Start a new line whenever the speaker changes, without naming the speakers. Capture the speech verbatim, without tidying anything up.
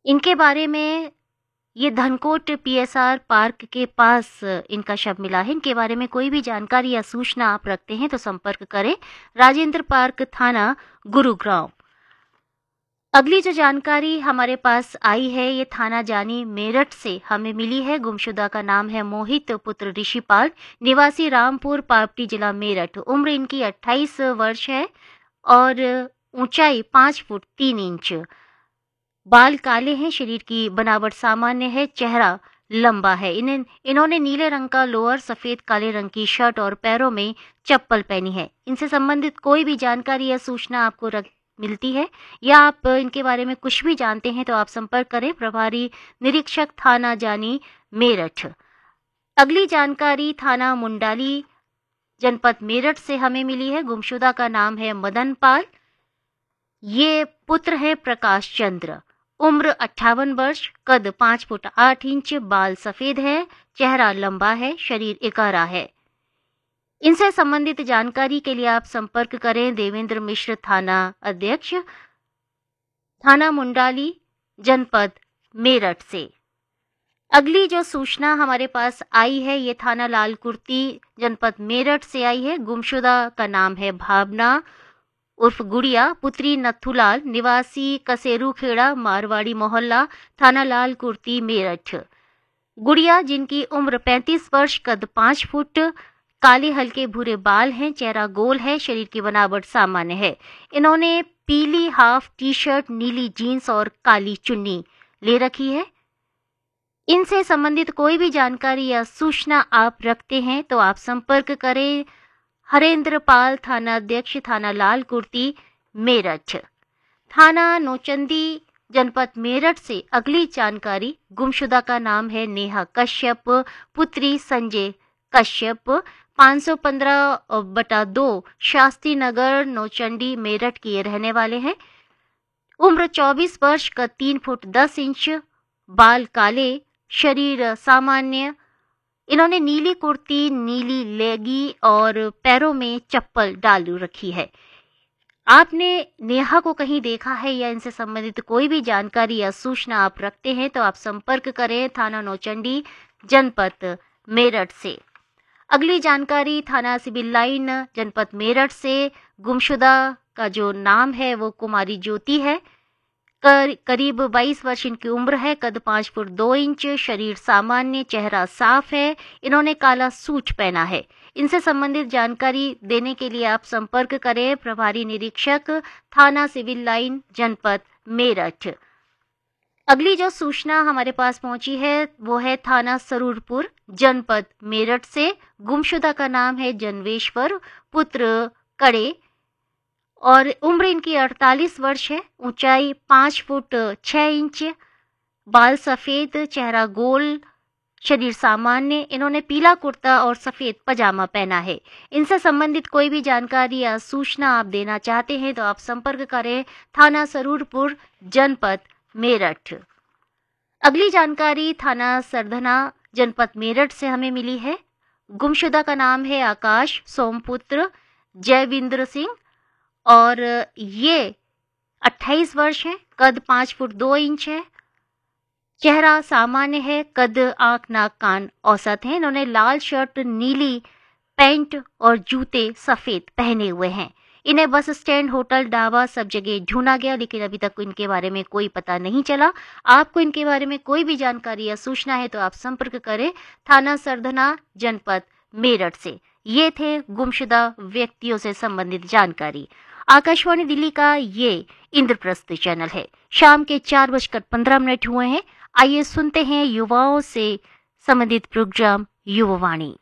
इनके बारे में ये धनकोट पीएसआर पार्क के पास इनका शव मिला है। इनके बारे में कोई भी जानकारी या सूचना आप रखते हैं तो संपर्क करें राजेंद्र पार्क थाना गुरुग्राम। अगली जो जानकारी हमारे पास आई है ये थाना जानी मेरठ से हमें मिली है। गुमशुदा का नाम है मोहित पुत्र ऋषिपाल, निवासी रामपुर पावटी जिला मेरठ। उम्र इनकी अट्ठाईस वर्ष है और ऊंचाई पाँच फुट तीन इंच। बाल काले हैं, शरीर की बनावट सामान्य है, चेहरा लंबा है। इन्हें इन्होंने नीले रंग का लोअर, सफेद काले रंग की शर्ट और पैरों में चप्पल पहनी है। इनसे संबंधित कोई भी जानकारी या सूचना आपको रख मिलती है या आप इनके बारे में कुछ भी जानते हैं तो आप संपर्क करें प्रभारी निरीक्षक थाना जानी मेरठ। अगली जानकारी थाना मुंडाली जनपद मेरठ से हमें मिली है। गुमशुदा का नाम है मदन पाल, ये पुत्र है प्रकाश चंद्र। उम्र अट्ठावन वर्ष, कद पाँच फुट आठ इंच, बाल सफेद है, चेहरा लंबा है, शरीर इकारा है। इनसे संबंधित जानकारी के लिए आप संपर्क करें देवेंद्र मिश्र थाना अध्यक्ष, थाना मुंडाली जनपद मेरठ से। अगली जो सूचना हमारे पास आई है ये थाना लालकुर्ती जनपद मेरठ से आई है। गुमशुदा का नाम है भावना उर्फ गुड़िया, पुत्री नथुलाल, निवासी कसेरू खेड़ा मारवाड़ी मोहल्ला, थाना लालकुर्ती मेरठ। गुड़िया जिनकी उम्र पैंतीस वर्ष, कद पाँच फुट, काले हल्के भूरे बाल हैं, चेहरा गोल है, शरीर की बनावट सामान्य है। इन्होंने पीली हाफ टी शर्ट, नीली जीन्स और काली चुन्नी ले रखी है। इनसे संबंधित कोई भी जानकारी या सूचना आप रखते हैं तो आप संपर्क करें हरेंद्र पाल थाना अध्यक्ष, थाना लालकुर्ती मेरठ। थाना नौचंदी जनपद मेरठ से अगली जानकारी। गुमशुदा का नाम है नेहा कश्यप, पुत्री संजय कश्यप, पाँच सौ पंद्रह बटा दो शास्त्री नगर नौचंडी मेरठ के ये रहने वाले हैं। उम्र चौबीस वर्ष, का तीन फुट दस इंच, बाल काले, शरीर सामान्य। इन्होंने नीली कुर्ती, नीली लेगी और पैरों में चप्पल डाल रखी है। आपने नेहा को कहीं देखा है या इनसे संबंधित कोई भी जानकारी या सूचना आप रखते हैं तो आप संपर्क करें थाना नौचंडी जनपद मेरठ से। अगली जानकारी थाना सिविल लाइन जनपद मेरठ से। गुमशुदा का जो नाम है वो कुमारी ज्योति है, कर, करीब बाईस वर्ष इनकी उम्र है, कद पाँच फुट दो इंच, शरीर सामान्य, चेहरा साफ है। इन्होंने काला सूट पहना है। इनसे संबंधित जानकारी देने के लिए आप संपर्क करें प्रभारी निरीक्षक थाना सिविल लाइन जनपद मेरठ। अगली जो सूचना हमारे पास पहुंची है वो है थाना सरूरपुर जनपद मेरठ से। गुमशुदा का नाम है जनवेश्वर, पुत्र कड़े और उम्र इनकी अड़तालीस वर्ष है, ऊंचाई पाँच फुट छः इंच, बाल सफ़ेद, चेहरा गोल, शरीर सामान्य। इन्होंने पीला कुर्ता और सफ़ेद पजामा पहना है। इनसे संबंधित कोई भी जानकारी या सूचना आप देना चाहते हैं तो आप संपर्क करें थाना सरूरपुर जनपद मेरठ। अगली जानकारी थाना सरधना जनपद मेरठ से हमें मिली है। गुमशुदा का नाम है आकाश सोमपुत्र जयविंद्र सिंह और ये अट्ठाईस वर्ष है, कद पाँच फुट दो इंच है, चेहरा सामान्य है, कद आंख नाक कान औसत है। इन्होंने लाल शर्ट, नीली पैंट और जूते सफ़ेद पहने हुए हैं। इन्हें बस स्टैंड, होटल, ढाबा सब जगह ढूंढा गया लेकिन अभी तक इनके बारे में कोई पता नहीं चला। आपको इनके बारे में कोई भी जानकारी या सूचना है तो आप संपर्क करें थाना सरधना जनपद मेरठ से। ये थे गुमशुदा व्यक्तियों से संबंधित जानकारी। आकाशवाणी दिल्ली का ये इंद्रप्रस्थ चैनल है। शाम के चार बजकर पंद्रह मिनट हुए हैं। आइए सुनते हैं युवाओं से संबंधित प्रोग्राम युवावाणी।